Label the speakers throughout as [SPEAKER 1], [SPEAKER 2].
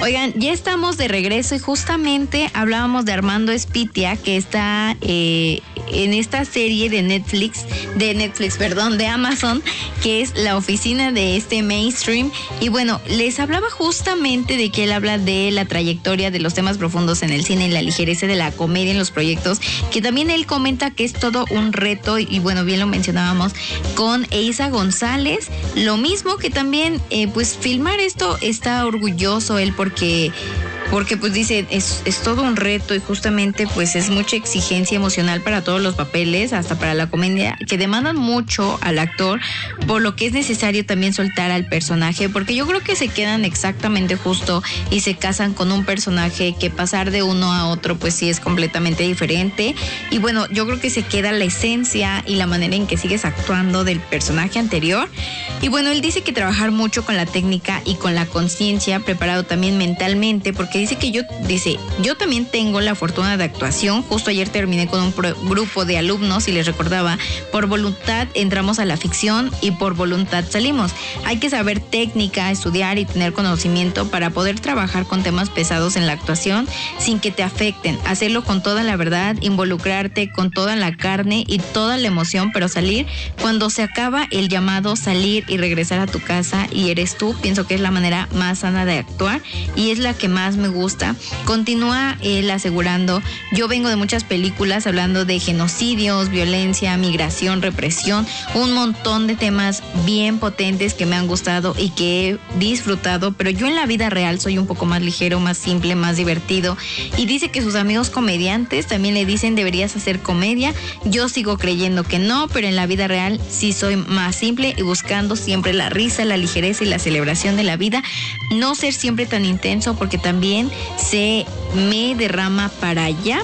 [SPEAKER 1] Oigan, ya estamos de regreso y justamente hablábamos de Armando Espitia, que está en esta serie de Netflix, de Amazon, que es La Oficina de este Mainstream. Y bueno, les hablaba justamente de que él habla de la trayectoria de los temas profundos en el cine y la ligereza de la comedia en los proyectos, que también él comenta que es todo un reto y bueno, bien lo mencionábamos con Eiza González, lo mismo que también pues filmar esto está orgulloso él porque pues dice, es todo un reto y justamente pues es mucha exigencia emocional para todos los papeles, hasta para la comedia, que demandan mucho al actor, por lo que es necesario también soltar al personaje, porque yo creo que se quedan exactamente justo y se casan con un personaje que pasar de uno a otro pues sí es completamente diferente. Y bueno, yo creo que se queda la esencia y la manera en que sigues actuando del personaje anterior. Y bueno, él dice que trabajar mucho con la técnica y con la conciencia, preparado también mentalmente, porque dice que yo también tengo la fortuna de actuación. Justo ayer terminé con un grupo de alumnos y les recordaba, por voluntad entramos a la ficción y por voluntad salimos. Hay que saber técnica, estudiar y tener conocimiento para poder trabajar con temas pesados en la actuación sin que te afecten. Hacerlo con toda la verdad, involucrarte con toda la carne y toda la emoción, pero salir cuando se acaba el llamado, salir y regresar a tu casa y eres tú. Pienso que es la manera más sana de actuar y es la que más me gusta. Continúa él asegurando, yo vengo de muchas películas hablando de genocidios, violencia, migración, represión, un montón de temas bien potentes que me han gustado y que he disfrutado, pero yo en la vida real soy un poco más ligero, más simple, más divertido. Y dice que sus amigos comediantes también le dicen, deberías hacer comedia. Yo sigo creyendo que no, pero en la vida real sí soy más simple y buscando siempre la risa, la ligereza y la celebración de la vida. No ser siempre tan intenso porque también se me derrama para allá.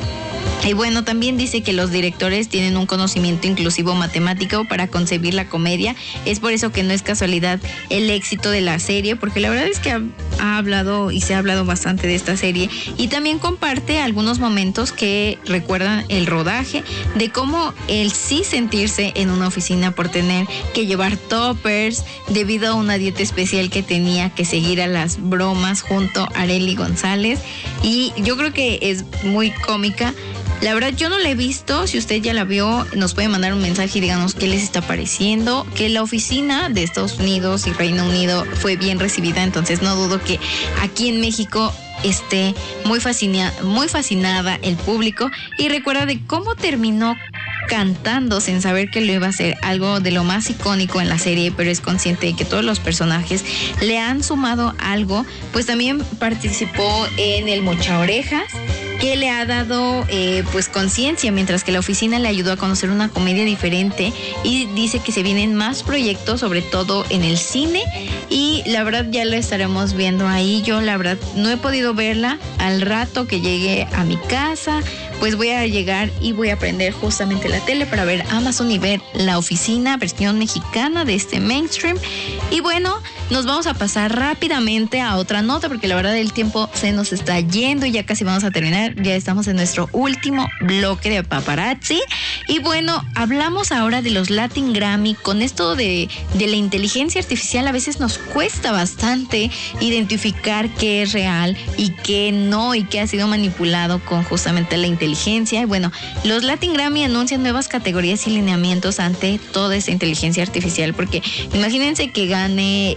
[SPEAKER 1] Y bueno, también dice que los directores tienen un conocimiento inclusivo matemático para concebir la comedia. Es por eso que no es casualidad el éxito de la serie, porque la verdad es que ha hablado y se ha hablado bastante de esta serie. Y también comparte algunos momentos que recuerdan el rodaje, de cómo él sí sentirse en una oficina por tener que llevar toppers debido a una dieta especial que tenía que seguir a las bromas junto a Arely González. Y yo creo que es muy cómica. La verdad yo no la he visto, si usted ya la vio nos puede mandar un mensaje y díganos qué les está pareciendo, que La Oficina de Estados Unidos y Reino Unido fue bien recibida, entonces no dudo que aquí en México esté muy fascinada el público. Y recuerda de cómo terminó cantando sin saber que lo iba a hacer, algo de lo más icónico en la serie, pero es consciente de que todos los personajes le han sumado algo. Pues también participó en El Mocha Orejas, que le ha dado pues conciencia, mientras que La Oficina le ayudó a conocer una comedia diferente. Y dice que se vienen más proyectos, sobre todo en el cine, y la verdad ya lo estaremos viendo ahí. Yo la verdad no he podido verla. Al rato que llegue a mi casa pues voy a llegar y voy a prender justamente la tele para ver Amazon y ver La Oficina, versión mexicana de este Mainstream. Y bueno, nos vamos a pasar rápidamente a otra nota porque la verdad el tiempo se nos está yendo y ya casi vamos a terminar. Ya estamos en nuestro último bloque de paparazzi. Y bueno, hablamos ahora de los Latin Grammy. Con esto de la inteligencia artificial a veces nos cuesta bastante identificar qué es real y qué no, y qué ha sido manipulado con justamente la inteligencia. Y bueno, los Latin Grammy anuncian nuevas categorías y lineamientos ante toda esa inteligencia artificial, porque imagínense que gane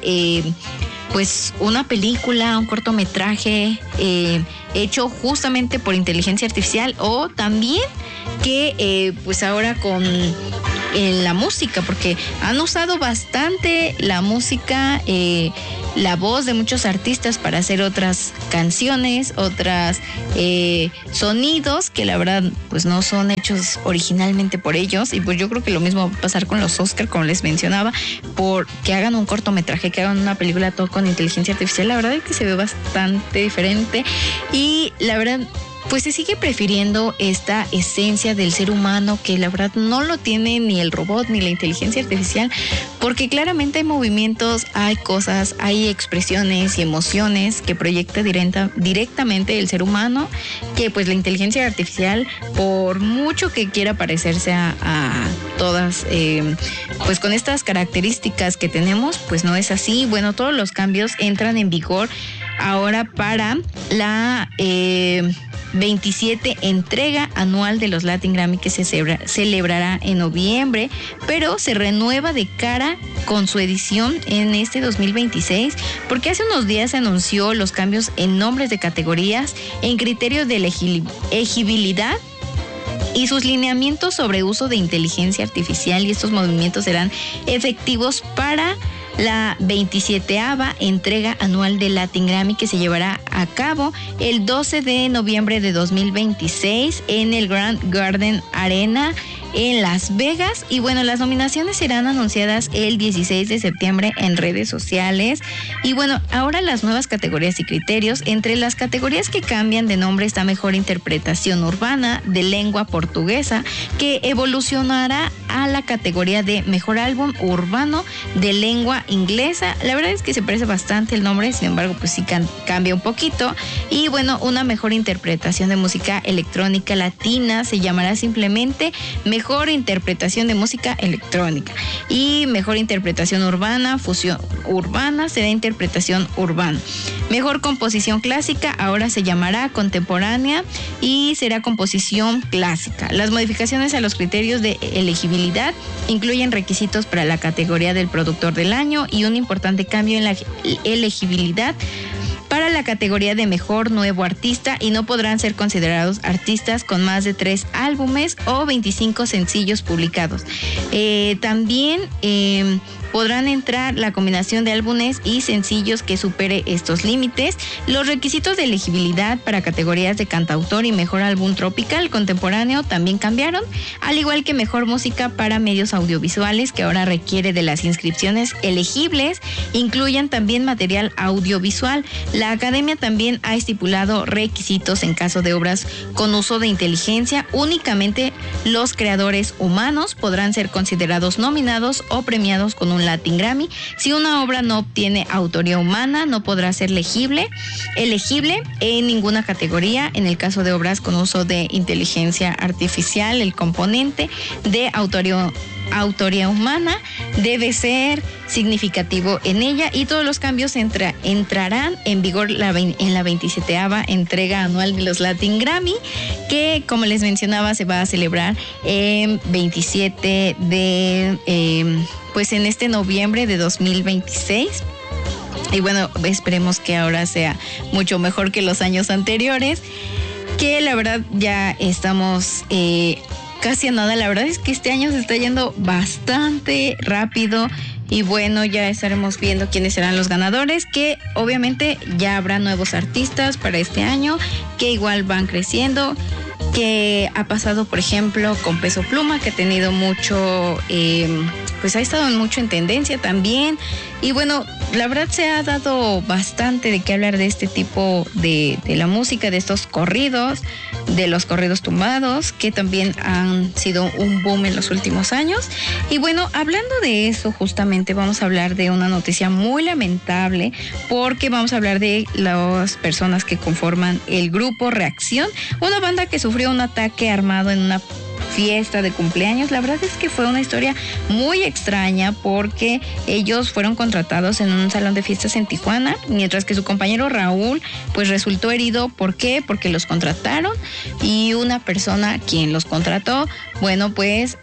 [SPEAKER 1] pues una película, un cortometraje hecho justamente por inteligencia artificial, o también que pues ahora con la música, porque han usado bastante la música, la voz de muchos artistas para hacer otras canciones, otras sonidos que la verdad pues no son hechos originalmente por ellos. Y pues yo creo que lo mismo va a pasar con los Oscar, como les mencionaba, por que hagan un cortometraje, que hagan una película todo con inteligencia artificial. La verdad es que se ve bastante diferente y la verdad pues se sigue prefiriendo esta esencia del ser humano, que la verdad no lo tiene ni el robot ni la inteligencia artificial, porque claramente hay movimientos, hay cosas, hay expresiones y emociones que proyecta directamente el ser humano, que pues la inteligencia artificial, por mucho que quiera parecerse a todas, pues con estas características que tenemos, pues no es así. Bueno, todos los cambios entran en vigor ahora para la 27 entrega anual de los Latin Grammy, que se celebrará en noviembre, pero se renueva de cara con su edición en este 2026, porque hace unos días se anunció los cambios en nombres de categorías, en criterios de elegibilidad y sus lineamientos sobre uso de inteligencia artificial, y estos movimientos serán efectivos para la 27ª entrega anual de Latin Grammy, que se llevará a cabo el 12 de noviembre de 2026 en el Grand Garden Arena en Las Vegas. Y bueno, las nominaciones serán anunciadas el 16 de septiembre en redes sociales. Y bueno, ahora las nuevas categorías y criterios. Entre las categorías que cambian de nombre está Mejor Interpretación Urbana de Lengua Portuguesa, que evolucionará a la categoría de Mejor Álbum Urbano de Lengua Inglesa. La verdad es que se parece bastante el nombre, sin embargo, pues sí cambia un poquito. Y bueno, una Mejor Interpretación de Música Electrónica Latina se llamará simplemente Mejor Interpretación de Música Electrónica. Y Mejor Interpretación Urbana, Fusión Urbana, será Interpretación Urbana. Mejor Composición Clásica ahora se llamará Contemporánea y será Composición Clásica. Las modificaciones a los criterios de elegibilidad incluyen requisitos para la categoría del Productor del Año y un importante cambio en la elegibilidad para la categoría de Mejor Nuevo Artista, y no podrán ser considerados artistas con más de 3 álbumes o 25 sencillos publicados. También podrán entrar la combinación de álbumes y sencillos que supere estos límites. Los requisitos de elegibilidad para categorías de cantautor y Mejor Álbum Tropical Contemporáneo también cambiaron, al igual que Mejor Música para Medios Audiovisuales, que ahora requiere de las inscripciones elegibles incluyan también material audiovisual. La Academia también ha estipulado requisitos en caso de obras con uso de inteligencia. Únicamente los creadores humanos podrán ser considerados nominados o premiados con un Latin Grammy. Si una obra no obtiene autoría humana, no podrá ser elegible en ninguna categoría. En el caso de obras con uso de inteligencia artificial, el componente de autoría humana debe ser significativo en ella, y todos los cambios entrarán en vigor en la 27ª entrega anual de los Latin Grammy, que, como les mencionaba, se va a celebrar en 27 de pues en este noviembre de 2026. Y bueno, esperemos que ahora sea mucho mejor que los años anteriores, que la verdad ya estamos casi a nada. La verdad es que este año se está yendo bastante rápido, y bueno, ya estaremos viendo quiénes serán los ganadores, que obviamente ya habrá nuevos artistas para este año que igual van creciendo, que ha pasado, por ejemplo, con Peso Pluma, que ha tenido mucho, pues ha estado mucho en tendencia también. Y bueno, la verdad se ha dado bastante de qué hablar de este tipo de la música, de estos corridos, de los corridos tumbados, que también han sido un boom en los últimos años. Y bueno, hablando de eso, justamente vamos a hablar de una noticia muy lamentable, porque vamos a hablar de las personas que conforman el grupo Reacción, una banda que sufrió un ataque armado en una fiesta de cumpleaños. La verdad es que fue una historia muy extraña, porque ellos fueron contratados en un salón de fiestas en Tijuana, mientras que su compañero Raúl pues resultó herido. ¿Por qué? Porque los contrataron, y una persona quien los contrató, bueno, pues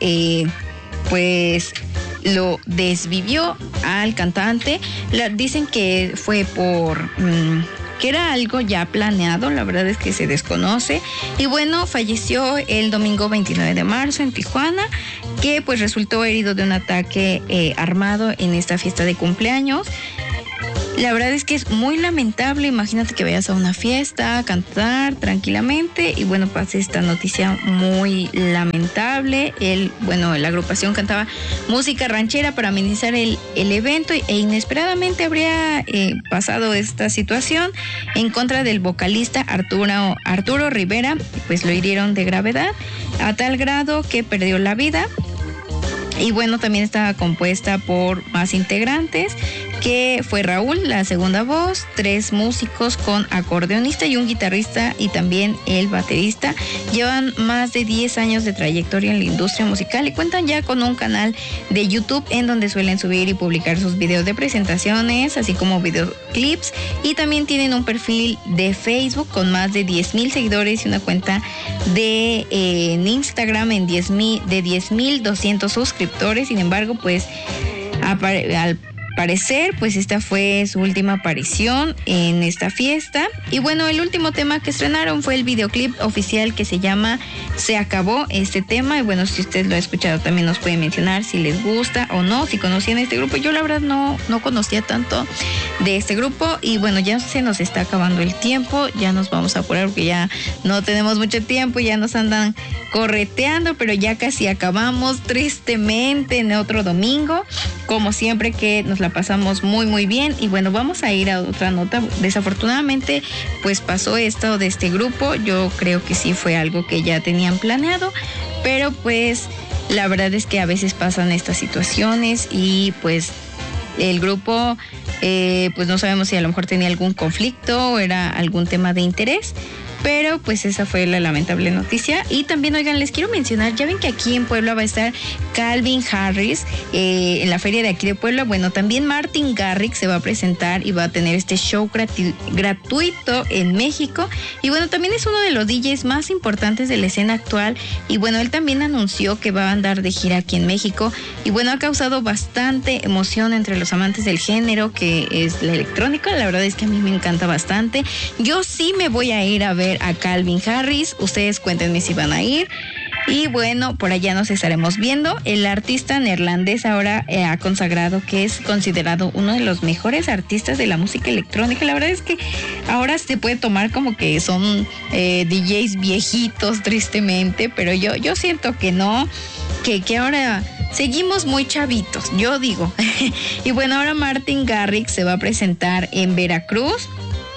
[SPEAKER 1] lo desvivió al cantante. Dicen que fue por que era algo ya planeado, la verdad es que se desconoce. Y bueno, falleció el domingo 29 de marzo en Tijuana, que pues resultó herido de un ataque armado en esta fiesta de cumpleaños. La verdad es que es muy lamentable. Imagínate que vayas a una fiesta a cantar tranquilamente y bueno, pasa esta noticia muy lamentable. La agrupación cantaba música ranchera para amenizar el evento, e inesperadamente habría pasado esta situación en contra del vocalista Arturo Rivera. Pues lo hirieron de gravedad a tal grado que perdió la vida. Y bueno, también estaba compuesta por más integrantes que fue Raúl, la segunda voz, 3 músicos con acordeonista y un guitarrista y también el baterista. Llevan más de 10 años de trayectoria en la industria musical y cuentan ya con un canal de YouTube en donde suelen subir y publicar sus videos de presentaciones, así como videoclips, y también tienen un perfil de Facebook con más de 10,000 seguidores y una cuenta de en Instagram de 10,200 suscriptores. Sin embargo, pues al parecer, pues esta fue su última aparición en esta fiesta. Y bueno, el último tema que estrenaron fue el videoclip oficial que se llama Se Acabó este tema. Y bueno, si usted lo ha escuchado también nos puede mencionar si les gusta o no, si conocían este grupo. Yo la verdad no conocía tanto de este grupo. Y bueno, ya se nos está acabando el tiempo, ya nos vamos a apurar porque ya no tenemos mucho tiempo, ya nos andan correteando, pero ya casi acabamos tristemente en otro domingo, como siempre que nos la pasamos muy muy bien. Y bueno, vamos a ir a otra nota. Desafortunadamente pues pasó esto de este grupo. Yo creo que sí fue algo que ya tenían planeado, pero pues la verdad es que a veces pasan estas situaciones y pues el grupo pues no sabemos si a lo mejor tenía algún conflicto o era algún tema de interés. Pero pues esa fue la lamentable noticia. Y también, oigan, les quiero mencionar, ya ven que aquí en Puebla va a estar Calvin Harris en la feria de aquí de Puebla. Bueno, también Martin Garrix se va a presentar y va a tener este show gratuito en México. Y bueno, también es uno de los DJs más importantes de la escena actual. Y bueno, él también anunció que va a andar de gira aquí en México. Y bueno, ha causado bastante emoción entre los amantes del género, que es la electrónica. La verdad es que a mí me encanta bastante. Yo sí me voy a ir a ver a Calvin Harris. Ustedes cuéntenme si van a ir. Y bueno, por allá nos estaremos viendo. El artista neerlandés ahora ha consagrado que es considerado uno de los mejores artistas de la música electrónica. La verdad es que ahora se puede tomar como que son DJs viejitos, tristemente, pero yo siento que no, que ahora seguimos muy chavitos, yo digo. Y bueno, ahora Martin Garrix se va a presentar en Veracruz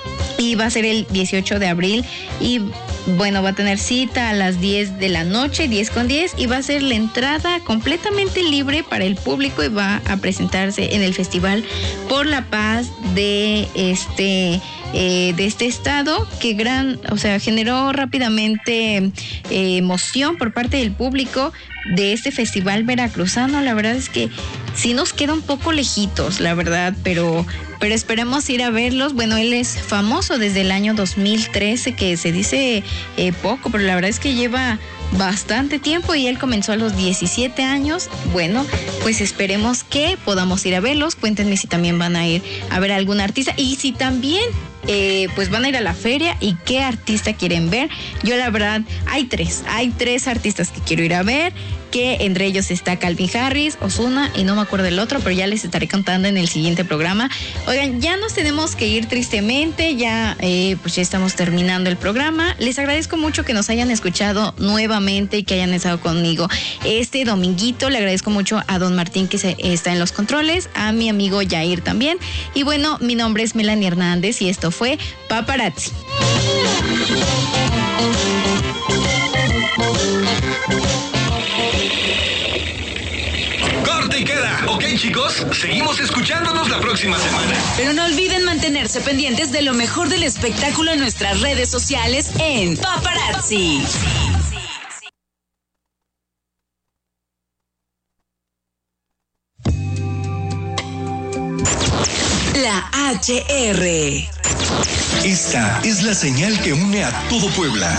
[SPEAKER 1] y va a ser el 18 de abril y bueno, va a tener cita a las 10 de la noche, 10:10, y va a ser la entrada completamente libre para el público y va a presentarse en el Festival por la Paz de este estado, que generó rápidamente emoción por parte del público de este festival veracruzano. La verdad es que sí nos queda un poco lejitos, la verdad, pero esperemos ir a verlos. Bueno, él es famoso desde el año 2013, que se dice poco, pero la verdad es que lleva bastante tiempo y él comenzó a los 17 años. Bueno, pues esperemos que podamos ir a verlos. Cuéntenme si también van a ir a ver a algún artista y si también pues van a ir a la feria y qué artista quieren ver. Yo la verdad, hay tres artistas que quiero ir a ver, que entre ellos está Calvin Harris, Ozuna y no me acuerdo del otro, pero ya les estaré contando en el siguiente programa. Oigan, ya nos tenemos que ir tristemente, pues ya estamos terminando el programa. Les agradezco mucho que nos hayan escuchado nuevamente y que hayan estado conmigo este dominguito. Le agradezco mucho a don Martín que está en los controles, a mi amigo Yair también. Y bueno, mi nombre es Melanie Hernández y esto fue Paparazzi.
[SPEAKER 2] Y queda, ¿ok, chicos? Seguimos escuchándonos la próxima semana.
[SPEAKER 3] Pero no olviden mantenerse pendientes de lo mejor del espectáculo en nuestras redes sociales en Paparazzi. La HR.
[SPEAKER 2] Esta es la señal que une a todo Puebla.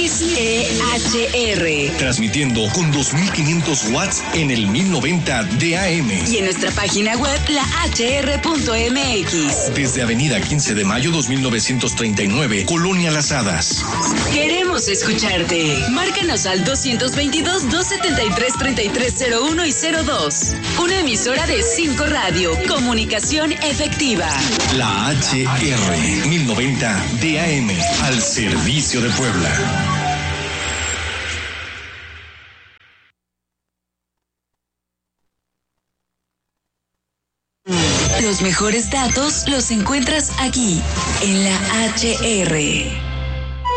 [SPEAKER 3] XEHR.
[SPEAKER 2] Transmitiendo con 2500 watts en el 1090 de AM.
[SPEAKER 3] Y en nuestra página web, lahr.mx.
[SPEAKER 2] Desde Avenida 15 de Mayo 2939, Colonia Las Hadas.
[SPEAKER 3] Queremos escucharte. Márcanos al 222-273-3301 y 02. Una emisora de 5 Radio. Comunicación efectiva.
[SPEAKER 2] La HR 1090 DAM, al servicio de Puebla.
[SPEAKER 3] Los mejores datos los encuentras aquí, en la HR.